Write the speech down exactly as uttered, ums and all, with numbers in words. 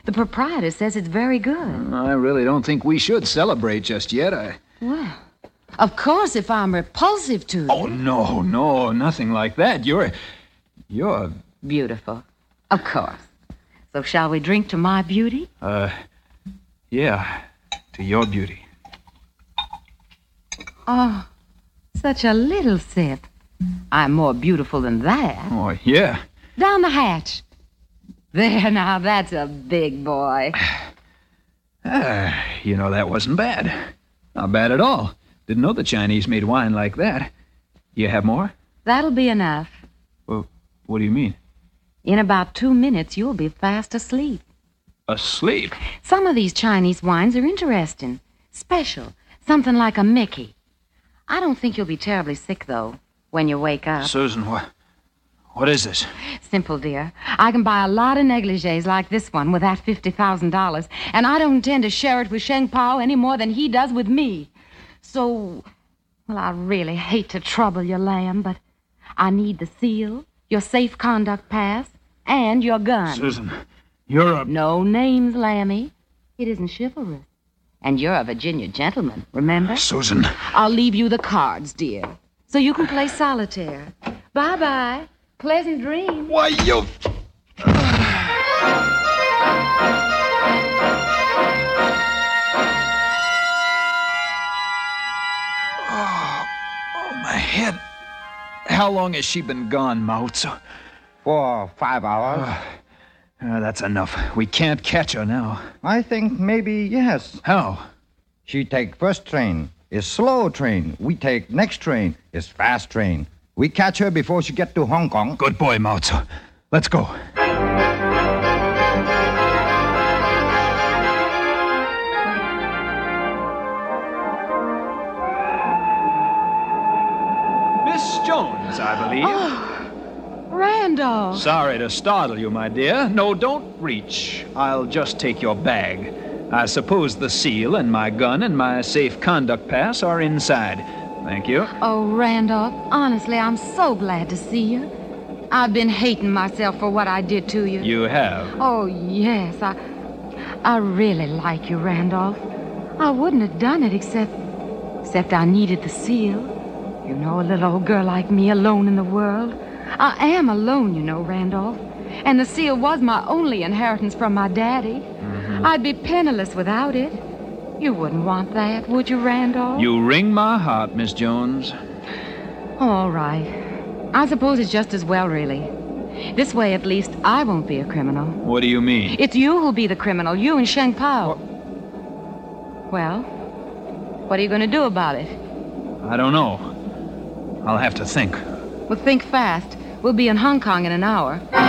The proprietor says it's very good. I really don't think we should celebrate just yet. I... Well, of course, if I'm repulsive to you. Oh, no, no, nothing like that. You're... You're... Beautiful. Of course. So shall we drink to my beauty? Uh, yeah, to your beauty. Oh, such a little sip. I'm more beautiful than that. Oh, yeah. Down the hatch. There, now, that's a big boy. Uh, you know, that wasn't bad. Not bad at all. Didn't know the Chinese made wine like that. You have more? That'll be enough. Well, what do you mean? In about two minutes, you'll be fast asleep. Asleep? Some of these Chinese wines are interesting. Special. Something like a Mickey. I don't think you'll be terribly sick, though, when you wake up. Susan, what... What is this? Simple, dear. I can buy a lot of negligees like this one with that fifty thousand dollars, and I don't intend to share it with Sheng Pao any more than he does with me. So, well, I really hate to trouble you, Lamb, but I need the seal, your safe conduct pass, and your gun. Susan, you're a... No names, Lammy. It isn't chivalrous. And you're a Virginia gentleman, remember? Susan. I'll leave you the cards, dear, so you can play solitaire. Bye-bye. Pleasant dreams. Why, you... oh, oh, my head. How long has she been gone, Mao Tzu? For five hours. Uh, that's enough. We can't catch her now. I think maybe yes. How? She take first train. Is slow train. We take next train. Is fast train. We catch her before she get to Hong Kong. Good boy, Mao Tzu. Let's go. Miss Jones, I believe. Oh, Randolph. Sorry to startle you, my dear. No, don't reach. I'll just take your bag. I suppose the seal and my gun and my safe conduct pass are inside. Thank you. Oh, Randolph, honestly, I'm so glad to see you. I've been hating myself for what I did to you. You have? Oh, yes. I I really like you, Randolph. I wouldn't have done it except... except I needed the seal. You know, a little old girl like me alone in the world. I am alone, you know, Randolph. And the seal was my only inheritance from my daddy. Mm-hmm. I'd be penniless without it. You wouldn't want that, would you, Randolph? You wring my heart, Miss Jones. All right. I suppose it's just as well, really. This way, at least, I won't be a criminal. What do you mean? It's you who'll be the criminal, you and Sheng Pao. What? Well, what are you going to do about it? I don't know. I'll have to think. Well, think fast. We'll be in Hong Kong in an hour.